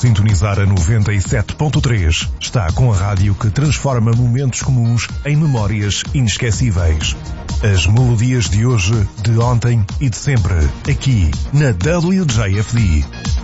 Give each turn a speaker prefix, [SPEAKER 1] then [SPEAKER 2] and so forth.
[SPEAKER 1] sintonizar a 97.3. Está com a rádio que transforma momentos comuns em memórias inesquecíveis. As melodias de hoje, de ontem e de sempre, aqui na WJFD.